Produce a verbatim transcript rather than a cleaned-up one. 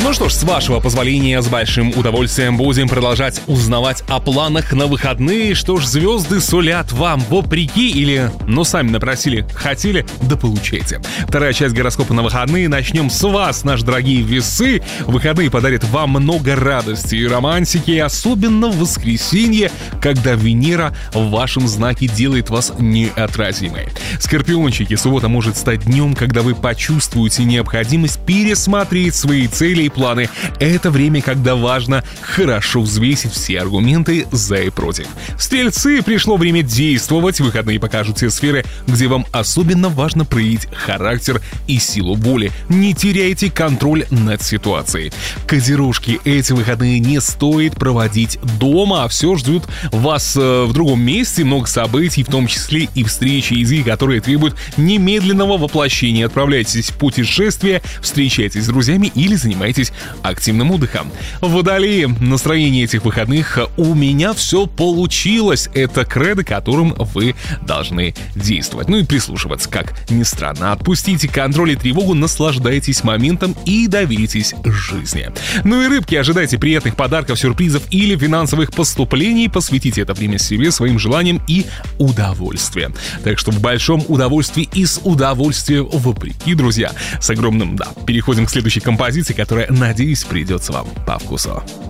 Ну что ж, с вашего позволения, с большим удовольствием будем продолжать узнавать о планах на выходные. Что ж, звезды сулят вам вопреки или, ну, сами напросили, хотели, да получайте. Вторая часть гороскопа на выходные. Начнем с вас, наши дорогие весы. Выходные подарят вам много радости и романтики, особенно в воскресенье, когда Венера в вашем знаке делает вас неотразимой. Скорпиончики, суббота может стать днем, когда вы почувствуете необходимость пересмотреть свои цели и планы. Это время, когда важно хорошо взвесить все аргументы за и против. Стрельцы, пришло время действовать. Выходные покажут те сферы, где вам особенно важно проявить характер и силу воли. Не теряйте контроль над ситуацией. Козерожки, эти выходные не стоит проводить дома, а все ждут вас э, в другом месте. Много событий, в том числе и встречи, идеи, которые требуют немедленного воплощения. Отправляйтесь в путешествие, встречайтесь с друзьями или занимайтесь активным отдыхом. Водолеи, настроение этих выходных: у меня все получилось. Это кредо, которым вы должны действовать. Ну и прислушиваться, как ни странно. Отпустите контроль и тревогу, наслаждайтесь моментом и доверитесь жизни. Ну и рыбки, ожидайте приятных подарков, сюрпризов или финансовых поступлений. Посвятите это время себе, своим желаниям и удовольствию. Так что в большом удовольствии и с удовольствием вопреки, друзья. С огромным, да. Переходим к следующей композиции, которая, надеюсь, придется вам по вкусу.